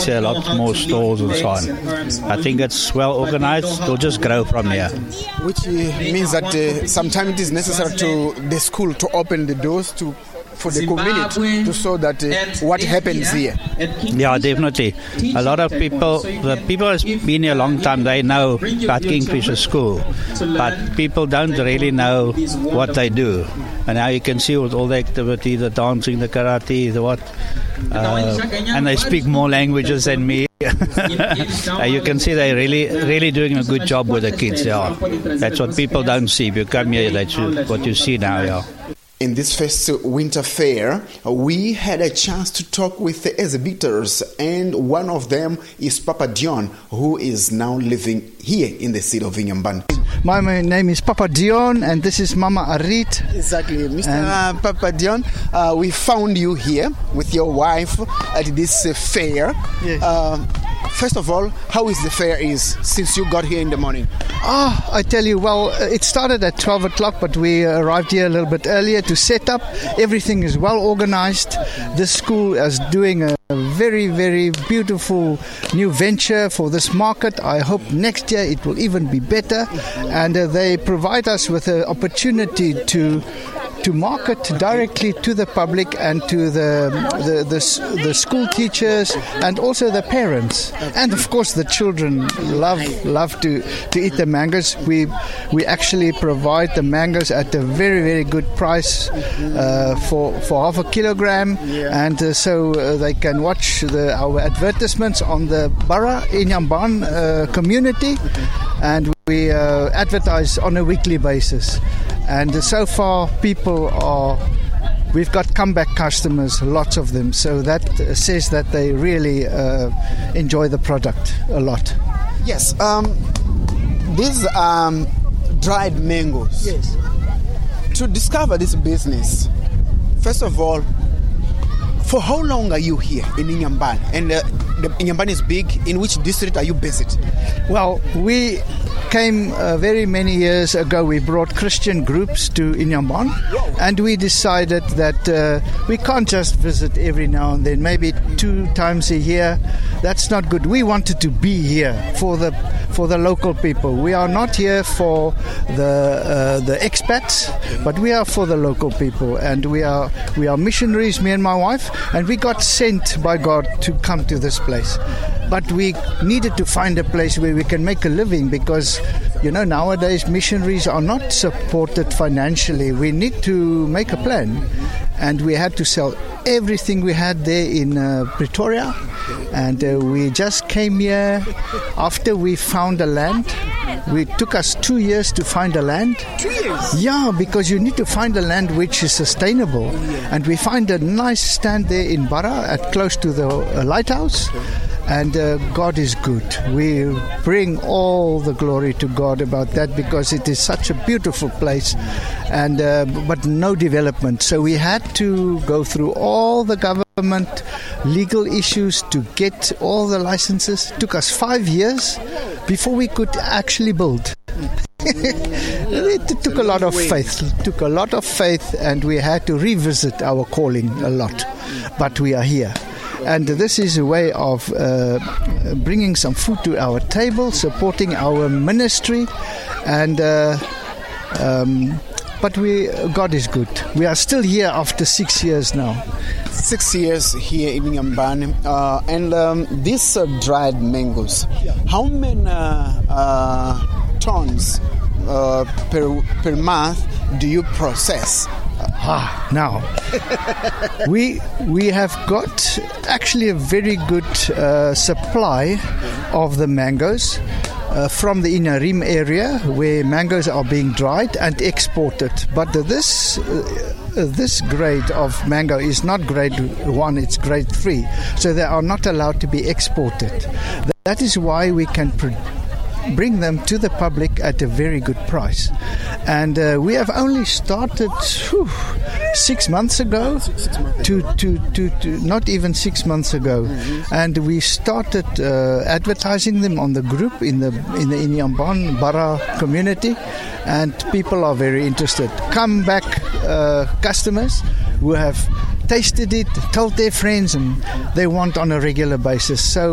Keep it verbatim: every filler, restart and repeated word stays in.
see a lot more stalls and so on. I think it's well organized. It'll just grow from here. Which uh, means that uh, sometimes it is necessary to the school to open the doors to for the community to show that uh, what happens here. Yeah, definitely. A lot of people, the people who's been here a long time, they know about Kingfisher School, but people don't really know what they do. And now you can see with all the activity, the dancing, the karate, the what, uh, and they speak more languages than me. uh, you can see they're really, really doing a good job with the kids. Yeah, that's what people don't see. If you come here, that's what you see now. Yeah. In this first winter fair, we had a chance to talk with the exhibitors, and one of them is Papa Dion, who is now living here in the city of Inhambane. My, my name is Papa Dion, and this is Mama Arit. Exactly. Mister Uh, Papa Dion, uh, we found you here with your wife at this uh, fair. Yes. Uh, First of all, how is the fair is since you got here in the morning? Ah, I tell you, well, it started at twelve o'clock, but we arrived here a little bit earlier to set up. Everything is well organized. This school is doing a very, very beautiful new venture for this market. I hope next year it will even be better. And uh, they provide us with an opportunity to to market directly to the public and to the, the the the school teachers and also the parents, and of course the children love love to, to eat the mangoes. We we actually provide the mangoes at a very very good price uh, for for half a kilogram, and uh, so uh, they can watch the, our advertisements on the Bara Inhambane uh, community, and we uh, advertise on a weekly basis. And so far, people are, we've got comeback customers, lots of them. So that says that they really uh, enjoy the product a lot. Yes. Um, these um, dried mangoes. Yes. To discover this business, first of all, for how long are you here in Inhambane? And uh, the Inhambane is big. In which district are you based? Well, we came uh, very many years ago. We brought Christian groups to Inhambane, and we decided that uh, we can't just visit every now and then, maybe two times a year. That's not good. We wanted to be here for the for the local people. We are not here for the uh, the expats, but we are for the local people, and we are we are missionaries, me and my wife, and we got sent by God to come to this place. But we needed to find a place where we can make a living, because, you know, nowadays missionaries are not supported financially. We need to make a plan. And we had to sell everything we had there in uh, Pretoria. And uh, we just came here after we found a land. It took us two years to find a land. Two years? Yeah, because you need to find a land which is sustainable. And we find a nice stand there in Bara, at close to the uh, lighthouse. And uh, God is good. We bring all the glory to God about that, because it is such a beautiful place, and uh, but no development. So we had to go through all the government legal issues to get all the licenses. It took us five years before we could actually build. It took a lot of faith. It took a lot of faith, and we had to revisit our calling a lot. But we are here. And this is a way of uh, bringing some food to our table, supporting our ministry, and uh, um, but we God is good. We are still here after six years now. Six years here in Inhambane, uh, and um, these uh, dried mangoes. How many uh, uh, tons uh, per per month do you process? Ah, now we we have got actually a very good uh, supply of the mangoes uh, from the Inarim area, where mangoes are being dried and exported. But this uh, this grade of mango is not grade one; it's grade three, so they are not allowed to be exported. That is why we can produce. Bring them to the public at a very good price. And uh, we have only started whew, six months ago to, to, to, to not even six months ago. Mm-hmm. And we started uh, advertising them on the group in the in the Inhambane Bara community, and people are very interested. Come back uh, customers who have tasted it, told their friends, and they want on a regular basis. So